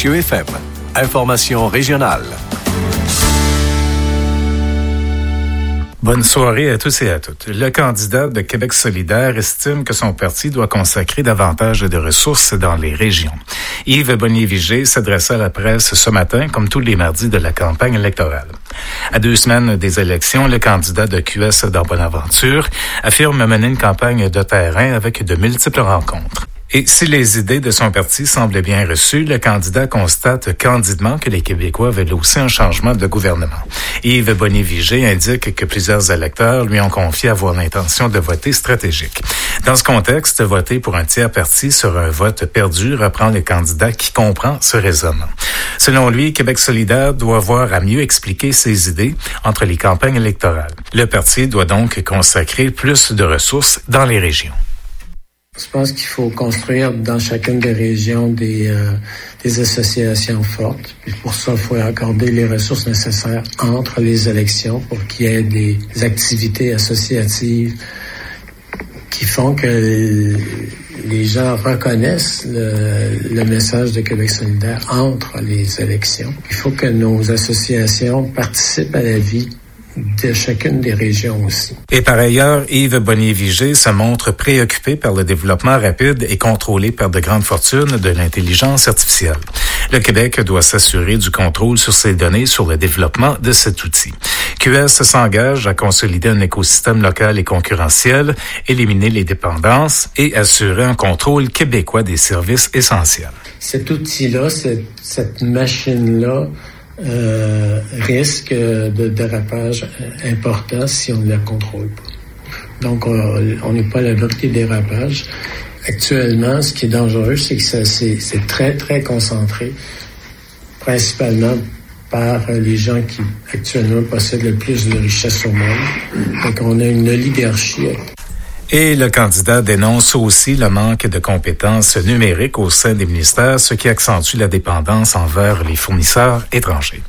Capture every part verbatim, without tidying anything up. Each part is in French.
Ceux F M. Information régionale. Bonne soirée à tous et à toutes. Le candidat de Québec solidaire estime que son parti doit consacrer davantage de ressources dans les régions. Yves Bonnier-Vigé s'adressa à la presse ce matin, comme tous les mardis de la campagne électorale. À deux semaines des élections, le candidat de Q S dans Bonaventure affirme mener une campagne de terrain avec de multiples rencontres. Et si les idées de son parti semblent bien reçues, le candidat constate candidement que les Québécois veulent aussi un changement de gouvernement. Yves Bonnier-Vigé indique que plusieurs électeurs lui ont confié avoir l'intention de voter stratégique. Dans ce contexte, voter pour un tiers parti sur un vote perdu reprend le candidat qui comprend ce raisonnement. Selon lui, Québec solidaire doit voir à mieux expliquer ses idées entre les campagnes électorales. Le parti doit donc consacrer plus de ressources dans les régions. Je pense qu'il faut construire dans chacune des régions des, euh, des associations fortes. Puis pour ça, il faut accorder les ressources nécessaires entre les élections pour qu'il y ait des activités associatives qui font que les gens reconnaissent le, le message de Québec solidaire entre les élections. Il faut que nos associations participent à la vie de chacune des régions aussi. Et par ailleurs, Yves Bonnier-Vigé se montre préoccupé par le développement rapide et contrôlé par de grandes fortunes de l'intelligence artificielle. Le Québec doit s'assurer du contrôle sur ses données sur le développement de cet outil. Q S s'engage à consolider un écosystème local et concurrentiel, éliminer les dépendances et assurer un contrôle québécois des services essentiels. Cet outil-là, cette, cette machine-là, Euh, risque de dérapage important si on ne la contrôle pas. Donc, on n'est pas à l'abri des dérapages. Actuellement, ce qui est dangereux, c'est que ça, c'est, c'est très, très concentré, principalement par les gens qui, actuellement, possèdent le plus de richesses au monde. Donc, on a une oligarchie. Et le candidat dénonce aussi le manque de compétences numériques au sein des ministères, ce qui accentue la dépendance envers les fournisseurs étrangers.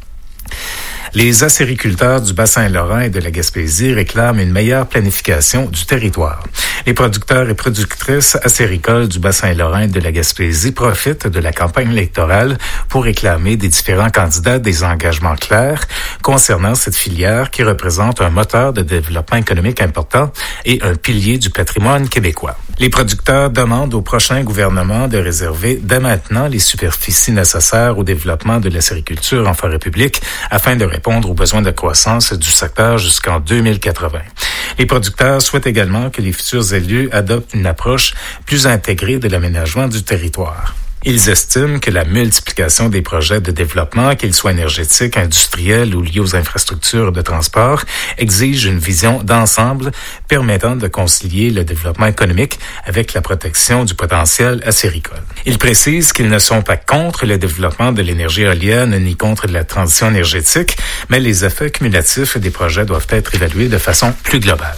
Les acériculteurs du Bas-Saint-Laurent et de la Gaspésie réclament une meilleure planification du territoire. Les producteurs et productrices acéricoles du Bas-Saint-Laurent et de la Gaspésie profitent de la campagne électorale pour réclamer des différents candidats des engagements clairs concernant cette filière qui représente un moteur de développement économique important et un pilier du patrimoine québécois. Les producteurs demandent au prochain gouvernement de réserver dès maintenant les superficies nécessaires au développement de l'acériculture en forêt publique afin de répondre aux besoins de croissance du secteur jusqu'en deux mille quatre-vingts. Les producteurs souhaitent également que les futurs élus adoptent une approche plus intégrée de l'aménagement du territoire. Ils estiment que la multiplication des projets de développement, qu'ils soient énergétiques, industriels ou liés aux infrastructures de transport, exige une vision d'ensemble permettant de concilier le développement économique avec la protection du potentiel acéricole. Ils précisent qu'ils ne sont pas contre le développement de l'énergie éolienne ni contre la transition énergétique, mais les effets cumulatifs des projets doivent être évalués de façon plus globale.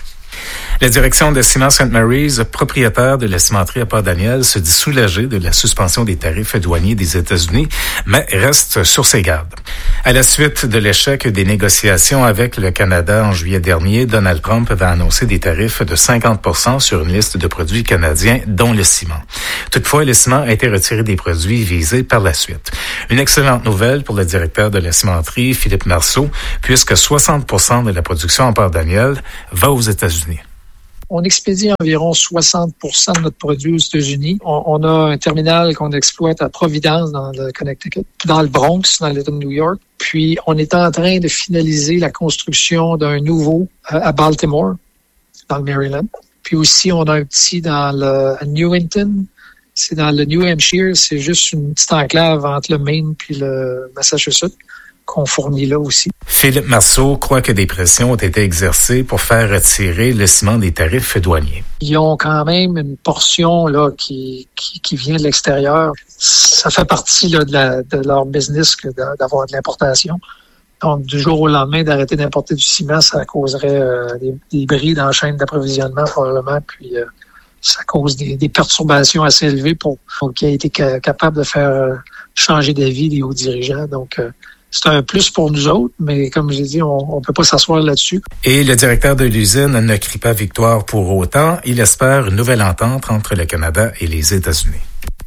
La direction de Ciment Saint Mary's, propriétaire de la cimenterie à Port-Daniel, se dit soulagée de la suspension des tarifs douaniers des États-Unis, mais reste sur ses gardes. À la suite de l'échec des négociations avec le Canada en juillet dernier, Donald Trump va annoncer des tarifs de cinquante pour cent sur une liste de produits canadiens, dont le ciment. Toutefois, le ciment a été retiré des produits visés par la suite. Une excellente nouvelle pour le directeur de la cimenterie, Philippe Marceau, puisque soixante pour cent de la production en Port-Daniel va aux États-Unis. On expédie environ soixante pour cent de notre produit aux États-Unis. On, on a un terminal qu'on exploite à Providence, dans le Connecticut, dans le Bronx, dans l'État de New York. Puis, on est en train de finaliser la construction d'un nouveau euh, à Baltimore, dans le Maryland. Puis aussi, on a un petit dans le à Newington. C'est dans le New Hampshire. C'est juste une petite enclave entre le Maine puis le Massachusetts qu'on fournit là aussi. Philippe Marceau croit que des pressions ont été exercées pour faire retirer le ciment des tarifs douaniers. Ils ont quand même une portion là qui qui, qui vient de l'extérieur. Ça fait partie là, de, la, de leur business que d'avoir de l'importation. Donc, du jour au lendemain, d'arrêter d'importer du ciment, ça causerait euh, des, des bris dans la chaîne d'approvisionnement probablement, puis euh, ça cause des, des perturbations assez élevées pour, pour qui a été ca- capable de faire euh, changer d'avis les hauts dirigeants. Donc, euh, c'est un plus pour nous autres, mais comme j'ai dit, on ne peut pas s'asseoir là-dessus. Et le directeur de l'usine ne crie pas victoire pour autant. Il espère une nouvelle entente entre le Canada et les États-Unis.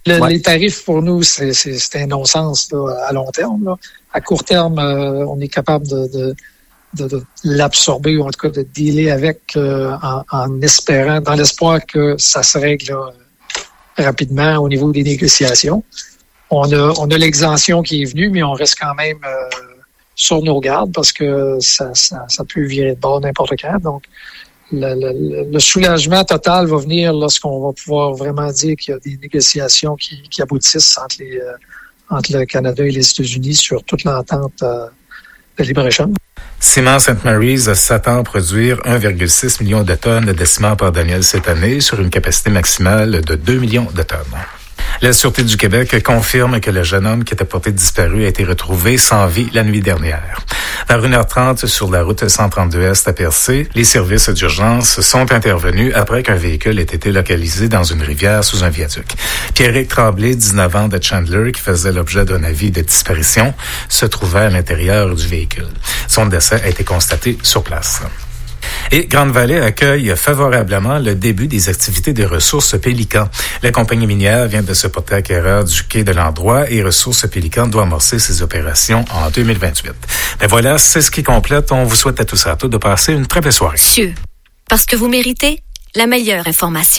Le, ouais. Les tarifs, pour nous, c'est, c'est, c'est un non-sens là, à long terme. Là. À court terme, euh, on est capable de, de, de, de l'absorber ou en tout cas de dealer avec euh, en, en espérant, dans l'espoir que ça se règle là, rapidement au niveau des négociations. On a, on a l'exemption qui est venue, mais on reste quand même euh, sur nos gardes parce que ça, ça, ça peut virer de bord n'importe quand. Donc, le, le, le soulagement total va venir lorsqu'on va pouvoir vraiment dire qu'il y a des négociations qui, qui aboutissent entre, les, euh, entre le Canada et les États-Unis sur toute l'entente euh, de libre-échange. Ciment Saint Mary's s'attend à produire un virgule six million de tonnes de ciment par denier cette année sur une capacité maximale de deux millions de tonnes. La Sûreté du Québec confirme que le jeune homme qui était porté disparu a été retrouvé sans vie la nuit dernière. Vers une heure trente sur la route cent trente-deux Est à Percé, les services d'urgence sont intervenus après qu'un véhicule ait été localisé dans une rivière sous un viaduc. Pierrick Tremblay, dix-neuf ans, de Chandler, qui faisait l'objet d'un avis de disparition, se trouvait à l'intérieur du véhicule. Son décès a été constaté sur place. Et Grande-Vallée accueille favorablement le début des activités de ressources Pélican. La compagnie minière vient de se porter acquéreur du quai de l'endroit et Ressources Pélican doit amorcer ses opérations en deux mille vingt-huit. Mais voilà, c'est ce qui complète. On vous souhaite à tous et à toutes de passer une très belle soirée. Cieux, parce que vous méritez la meilleure information.